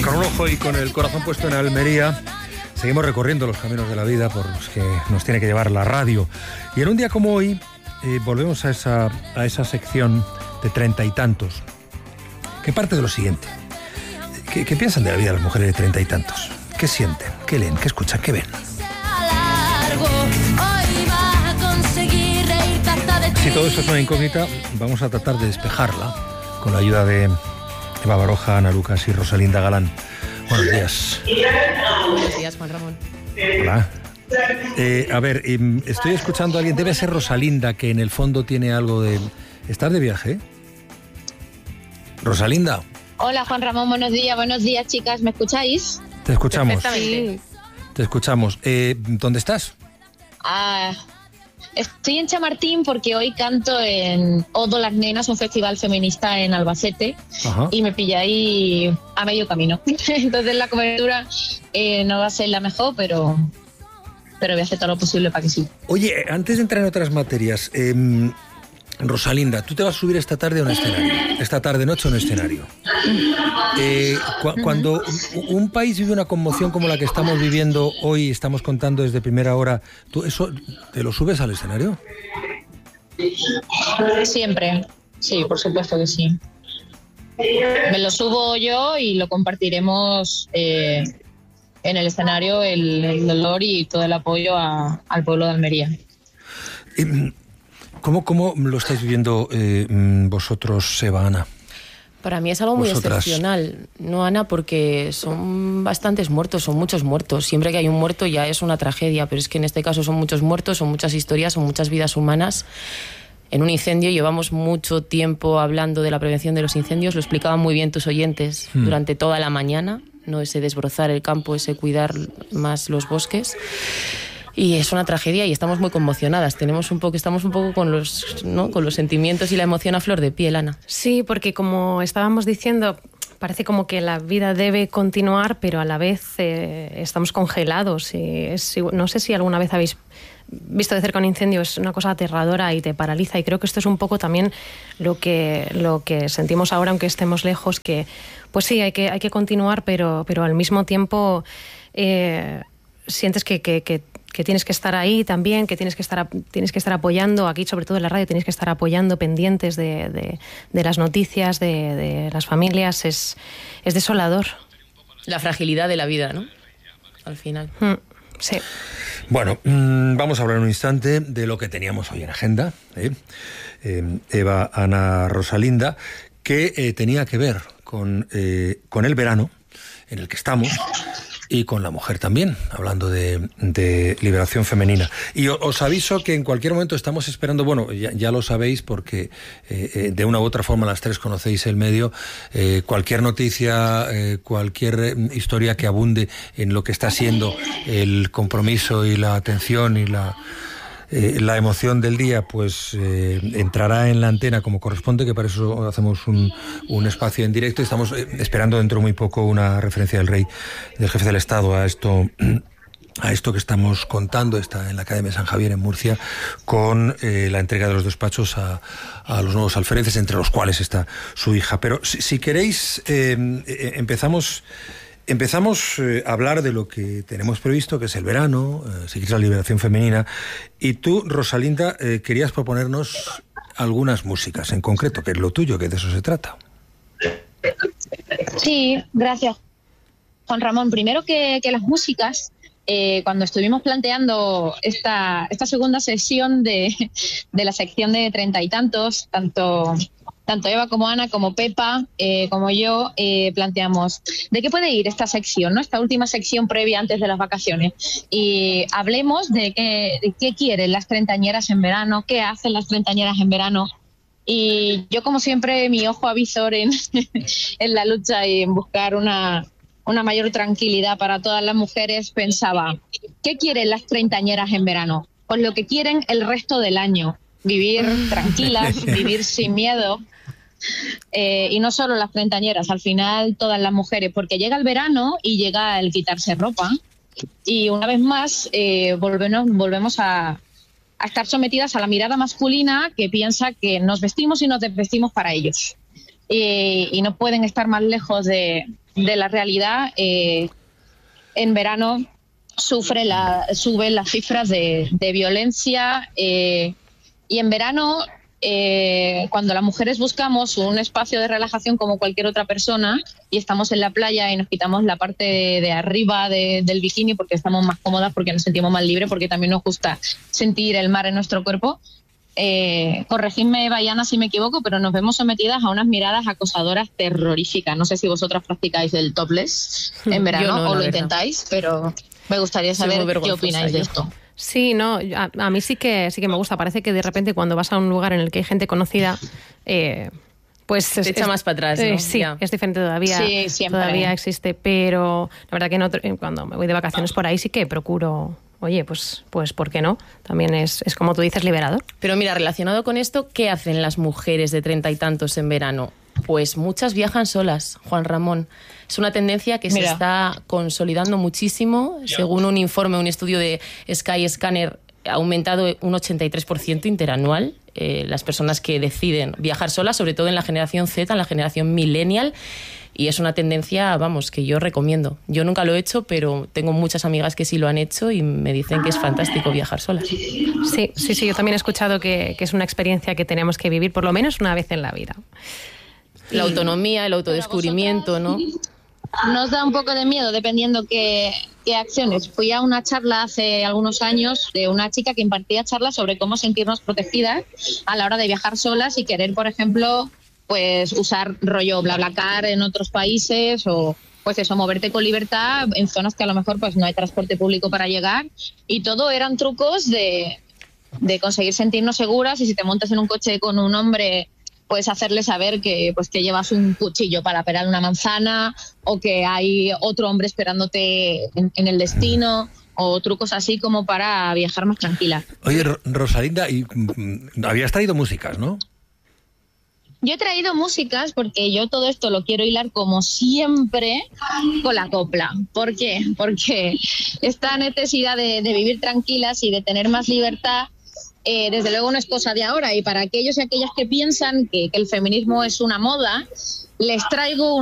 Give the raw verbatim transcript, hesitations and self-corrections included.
Con un ojo y con el corazón puesto en Almería, seguimos recorriendo los caminos de la vida por los que nos tiene que llevar la radio. Y en un día como hoy, eh, volvemos a esa, a esa sección de treinta y tantos, que parte de lo siguiente. ¿Qué, qué piensan de la vida las mujeres de treinta y tantos? ¿Qué sienten? ¿Qué leen? ¿Qué escuchan? ¿Qué ven? Si todo esto es una incógnita, vamos a tratar de despejarla con la ayuda de Eva Baroja, Ana Lucas y Rosalinda Galán. Buenos días. Buenos días, Juan Ramón. Hola. Eh, a ver, eh, estoy escuchando a alguien, debe ser Rosalinda, que en el fondo tiene algo de... ¿Estás de viaje? Rosalinda. Hola, Juan Ramón, buenos días, buenos días, chicas, ¿me escucháis? Te escuchamos. Sí. Te escuchamos. Eh, ¿Dónde estás? Ah, estoy en Chamartín porque hoy canto en Odo Las Nenas, un festival feminista en Albacete. Ajá. Y me pilláis a medio camino. Entonces la cobertura eh, no va a ser la mejor, pero, pero voy a hacer todo lo posible para que sí. Oye, antes de entrar en otras materias, eh, Rosalinda, tú te vas a subir esta tarde a un escenario, esta tarde noche a un escenario. Eh, cu- cuando un país vive una conmoción como la que estamos viviendo hoy, estamos contando desde primera hora, ¿tú eso te lo subes al escenario? Siempre, sí, por supuesto que sí. Me lo subo yo y lo compartiremos eh, en el escenario, el, el dolor y todo el apoyo a, al pueblo de Almería. Eh, ¿Cómo, ¿Cómo lo estáis viviendo eh, vosotros, Eva, Ana? Para mí es algo muy Vosotras. excepcional, ¿no, Ana? Porque son bastantes muertos, son muchos muertos. Siempre que hay un muerto ya es una tragedia, pero es que en este caso son muchos muertos, son muchas historias, son muchas vidas humanas. En un incendio llevamos mucho tiempo hablando de la prevención de los incendios, lo explicaban muy bien tus oyentes hmm. durante toda la mañana, no ese desbrozar el campo, ese cuidar más los bosques. Y es una tragedia y estamos muy conmocionadas. Tenemos un poco, estamos un poco con los, ¿no? con los sentimientos y la emoción a flor de piel, Ana. Sí, porque como estábamos diciendo, parece como que la vida debe continuar, pero a la vez eh, estamos congelados. Y es, no sé si alguna vez habéis visto de cerca un incendio, es una cosa aterradora y te paraliza. Y creo que esto es un poco también lo que, lo que sentimos ahora, aunque estemos lejos, que pues sí, hay que, hay que continuar, pero, pero al mismo tiempo eh, sientes que... que, que que tienes que estar ahí también, que tienes que estar tienes que estar apoyando, aquí sobre todo en la radio tienes que estar apoyando, pendientes de, de, de las noticias, de, de las familias, es, es desolador. La fragilidad de la vida, ¿no? Al final. Mm, sí. Bueno, mmm, vamos a hablar un instante de lo que teníamos hoy en agenda, ¿eh? Eh, Eva, Ana, Rosalinda, que eh, tenía que ver con, eh, con el verano en el que estamos, y con la mujer también, hablando de, de liberación femenina. Y os aviso que en cualquier momento estamos esperando, bueno, ya, ya lo sabéis porque eh, de una u otra forma las tres conocéis el medio, eh, cualquier noticia, eh, cualquier historia que abunde en lo que está siendo el compromiso y la atención y la... Eh, la emoción del día pues eh, entrará en la antena como corresponde, que para eso hacemos un, un espacio en directo y estamos eh, esperando dentro de muy poco una referencia del rey, del jefe del Estado a esto a esto que estamos contando. Está en la Academia de San Javier en Murcia con eh, la entrega de los despachos a, a los nuevos alfereces, entre los cuales está su hija. Pero si, si queréis eh, eh, empezamos Empezamos eh, a hablar de lo que tenemos previsto, que es el verano, eh, seguir la liberación femenina. Y tú, Rosalinda, eh, querías proponernos algunas músicas en concreto, que es lo tuyo, que de eso se trata. Sí, gracias, Juan Ramón. Primero que, que las músicas, eh, cuando estuvimos planteando esta, esta segunda sesión de, de la sección de treinta y tantos, tanto... Tanto Eva como Ana, como Pepa, eh, como yo, eh, planteamos de qué puede ir esta sección, ¿no? Esta última sección previa antes de las vacaciones. Y hablemos de qué, de qué quieren las treintañeras en verano, qué hacen las treintañeras en verano. Y yo, como siempre, mi ojo avisor en, en la lucha y en buscar una, una mayor tranquilidad para todas las mujeres, pensaba, ¿qué quieren las treintañeras en verano? Pues lo que quieren el resto del año. Vivir tranquilas, vivir sin miedo. Eh, y no solo las treintañeras, al final todas las mujeres, porque llega el verano y llega el quitarse ropa y una vez más eh, volvemos, volvemos a, a estar sometidas a la mirada masculina que piensa que nos vestimos y nos desvestimos para ellos. Eh, y no pueden estar más lejos de, de la realidad, eh, en verano sufre la, suben las cifras de, de violencia eh, y en verano, eh, cuando las mujeres buscamos un espacio de relajación como cualquier otra persona y estamos en la playa y nos quitamos la parte de, de arriba de, del bikini porque estamos más cómodas, porque nos sentimos más libres, porque también nos gusta sentir el mar en nuestro cuerpo, eh, corregidme, Bayana, si me equivoco, pero nos vemos sometidas a unas miradas acosadoras terroríficas. No sé si vosotras practicáis el topless en verano no, o lo verdad. intentáis, pero me gustaría saber qué opináis de esto. Sí, no, a, a mí sí que sí que me gusta. Parece que de repente cuando vas a un lugar en el que hay gente conocida, eh, pues te es, echa es, más para atrás, ¿no? Eh, sí, ya. es diferente todavía. Sí, siempre. Todavía existe, pero la verdad que no, cuando me voy de vacaciones por ahí sí que procuro, oye, pues, pues ¿por qué no? También es, es como tú dices, liberador. Pero mira, relacionado con esto, ¿qué hacen las mujeres de treinta y tantos en verano? Pues muchas viajan solas, Juan Ramón. Es una tendencia que Mira. se está consolidando muchísimo. Según un informe, un estudio de Skyscanner, ha aumentado un ochenta y tres por ciento interanual eh, las personas que deciden viajar solas, sobre todo en la generación Z, en la generación millennial. Y es una tendencia, vamos, que yo recomiendo. Yo nunca lo he hecho, pero tengo muchas amigas que sí lo han hecho y me dicen que es fantástico viajar solas. Sí, sí, sí. Yo también he escuchado que, que es una experiencia que tenemos que vivir por lo menos una vez en la vida. La autonomía, el autodescubrimiento, ¿no? Nos da un poco de miedo dependiendo qué, qué acciones. Fui a una charla hace algunos años de una chica que impartía charlas sobre cómo sentirnos protegidas a la hora de viajar solas y querer, por ejemplo, pues usar rollo BlaBlaCar en otros países o pues eso, moverte con libertad en zonas que a lo mejor pues no hay transporte público para llegar, y todo eran trucos de, de conseguir sentirnos seguras. Y si te montas en un coche con un hombre, puedes hacerle saber que, pues, que llevas un cuchillo para pelar una manzana o que hay otro hombre esperándote en, en el destino, o trucos así como para viajar más tranquila. Oye, Rosalinda, y, mm, habías traído músicas, ¿no? Yo he traído músicas porque yo todo esto lo quiero hilar, como siempre, con la copla. ¿Por qué? Porque esta necesidad de, de vivir tranquilas y de tener más libertad, Eh, desde luego no es cosa de ahora, y para aquellos y aquellas que piensan que, que el feminismo es una moda, les traigo